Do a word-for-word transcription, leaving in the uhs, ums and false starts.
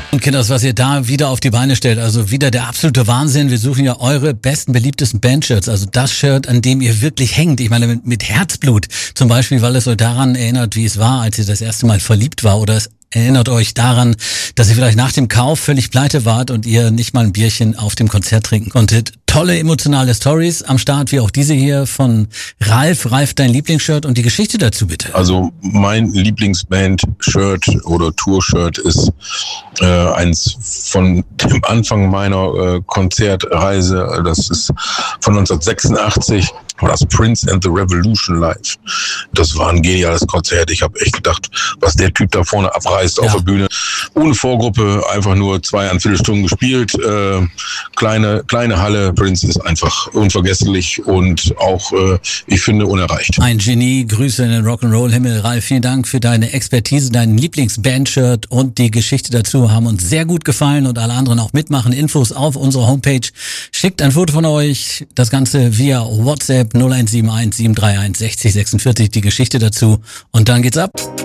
Und Kinders, was ihr da wieder auf die Beine stellt, also wieder der absolute Wahnsinn. Wir suchen ja eure besten, beliebtesten Bandshirts, also das Shirt, an dem ihr wirklich hängt. Ich meine, mit, mit Herzblut. Zum Beispiel, weil es euch daran erinnert, wie es war, als ihr das erste Mal verliebt war, oder es erinnert euch daran, dass ihr vielleicht nach dem Kauf völlig pleite wart und ihr nicht mal ein Bierchen auf dem Konzert trinken konntet. Tolle emotionale Stories am Start, wie auch diese hier von Ralf. Ralf, dein Lieblingsshirt und die Geschichte dazu bitte. Also mein Lieblingsband-Shirt oder Tour-Shirt ist äh, eins von dem Anfang meiner äh, Konzertreise. Das ist von neunzehnhundertsechsundachtzig. War das Prince and the Revolution live. Das war ein geniales Konzert. Ich habe echt gedacht, was der Typ da vorne abreißt, ja, auf der Bühne. Ohne Vorgruppe, einfach nur zweieinviertel Stunden gespielt. Äh, kleine kleine Halle. Prince ist einfach unvergesslich und auch, äh, ich finde, unerreicht. Ein Genie. Grüße in den Rock'n'Roll-Himmel. Ralf, vielen Dank für deine Expertise, dein Lieblingsbandshirt und die Geschichte dazu haben uns sehr gut gefallen und alle anderen auch mitmachen. Infos auf unserer Homepage. Schickt ein Foto von euch. Das Ganze via WhatsApp null eins sieben eins sieben drei eins sechzig sechsundvierzig, die Geschichte dazu und dann geht's ab.